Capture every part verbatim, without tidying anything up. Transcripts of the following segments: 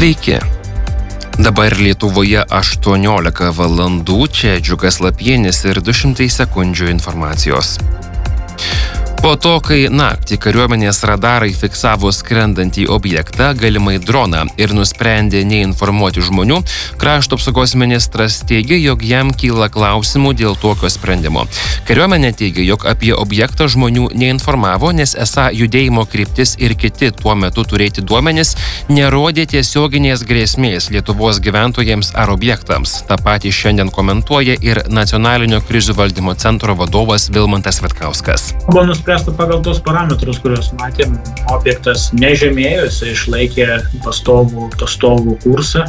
Sveiki. Dabar Lietuvoje aštuoniolika valandų, čia Džiugas Lapienis ir du šimtai sekundžių informacijos. Po to, kai naktį kariuomenės radarai fiksavo skrendantį objektą, galimai droną, ir nusprendė neinformuoti žmonių, krašto apsaugos ministras teigia, jog jam kyla klausimų dėl tokio sprendimo. Kariuomenė teigia, jog apie objektą žmonių neinformavo, nes esą judėjimo kryptis ir kiti tuo metu turėti duomenys nerodė tiesioginės grėsmės Lietuvos gyventojams ar objektams. Ta patį šiandien komentuoja ir Nacionalinio krizių valdymo centro vadovas Vilmantas Vitkauskas. Pagal tos parametrus, kuriuos matėm, objektas nežemėjo, jis išlaikė pastovų, pastovų kursą.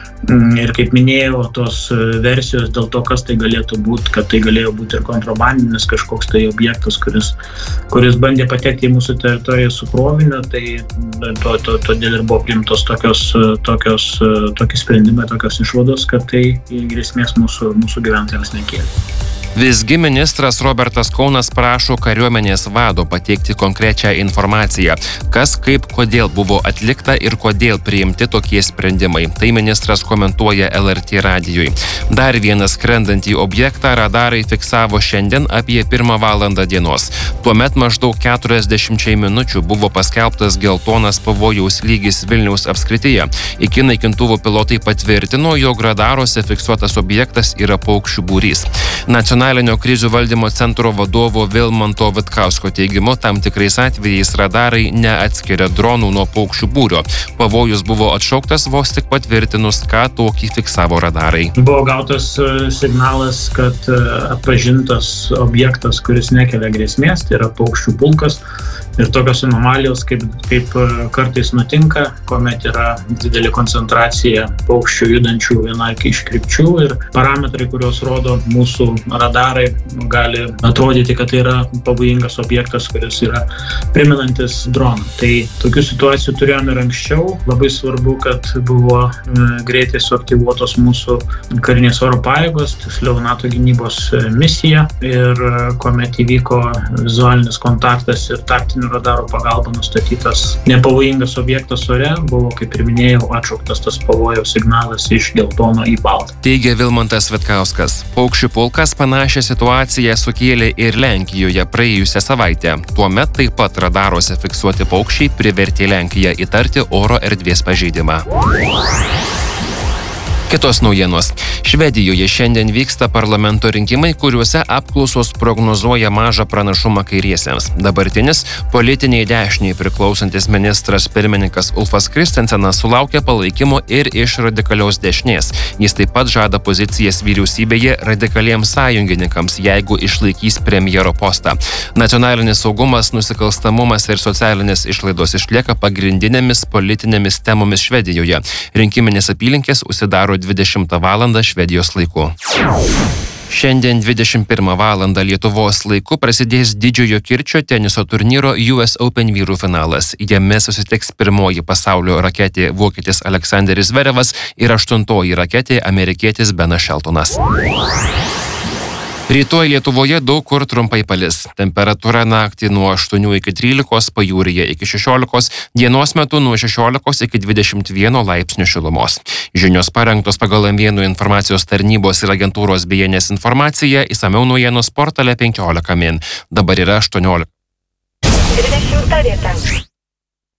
Ir kaip minėjau, tos versijos dėl to, kas tai galėtų būti, kad tai galėjo būti ir kontrabandinis kažkoks tai objektas, kuris, kuris bandė patekti į mūsų teritoriją su kroviniu, tai to, to, todėl ir buvo priimtos tokios, tokios, tokie sprendimai, tokios išvados, kad tai grėsmės mūsų, mūsų gyventojams nekėlė. Visgi ministras Robertas Kaunas prašo kariuomenės vado pateikti konkrečią informaciją, kas, kaip, kodėl buvo atlikta ir kodėl priimti tokie sprendimai. Tai ministras komentuoja L R T radijui. Dar vieną skrendantį objektą radarai fiksavo šiandien apie pirmą valandą dienos. Tuomet maždaug keturiasdešimčiai minučių buvo paskelbtas geltonas pavojaus lygis Vilniaus apskrityje. Iki naikintuvų pilotai patvirtino, jog radaruose fiksuotas objektas yra paukščių būrys. Nacionalinio krizių valdymo centro vadovo Vilmanto Vitkausko teigimu, tam tikrais atvejais radarai neatskiria dronų nuo paukščių būrio. Pavojus buvo atšauktas vos tik patvirtinus, ką tokį fiksavo radarai. Buvo gautas signalas, kad atpažintas objektas, kuris nekelia grėsmės, tai yra paukščių pulkas. Ir tokios anomalijos, kaip, kaip kartais nutinka, kuomet yra didelė koncentracija paukščių judančių viena iš krypčių ir parametrai, kuriuos rodo mūsų radarai, gali atrodyti, kad tai yra pavojingas objektas, kuris yra primenantis droną. Tai tokių situacijų turėjome ir anksčiau. Labai svarbu, kad buvo greitai suaktyvuotos mūsų karinės oro pajėgos, tiksliau NATO gynybos misija, ir kuomet įvyko vizualinis kontaktas ir taktinių radaro pagalba nustatytas nepavojingas objektas ore, buvo, kaip ir minėjau, atšauktas tas pavojaus signalas iš geltono į baltą. Teigia Vilmantas Vitkauskas. Paukščių pulkas panašią situaciją sukėlė ir Lenkijoje praėjusią savaitę. Tuomet taip pat radaruose fiksuoti paukščiai privertė Lenkiją įtarti oro erdvės pažeidimą. Kitos naujienos. Švedijoje šiandien vyksta parlamento rinkimai, kuriuose apklausos prognozuoja mažą pranašumą kairiesiems. Dabartinis politiniai dešiniai priklausantis ministras pirmininkas Ulfas Kristensenas sulaukė palaikymo ir iš radikalios dešinės. Jis taip pat žada pozicijas vyriausybėje radikaliems sąjungininkams, jeigu išlaikys premjero postą. Nacionalinis saugumas, nusikalstamumas ir socialinės išlaidos išlieka pagrindinėmis politinėmis temomis Švedijoje. Rinkiminės apylinkės užsidaro dvidešimtą valandą Švedijos laiku. Šiandien dvidešimt pirmą valandą Lietuvos laiku prasidės Didžiojo kirčio teniso turnyro U S Open vyrų finalas. Jame susitiks pirmoji pasaulio raketė vokietis Aleksanderis Zverevas ir aštuntoji raketė amerikietis Benas Šeltonas. Rytoj Lietuvoje daug kur trumpai palis. Temperatūra naktį nuo aštuonių iki trylikos, pajūryje iki šešiolikos, dienos metu nuo šešiolikos iki dvidešimt vieno laipsnių šilumos. Žinios parengtos pagal M vienas informacijos tarnybos ir agentūros B N S informaciją, išsamiau naujienos portale penkiolika min. Dabar yra aštuoniolika. dvidešimta vieta.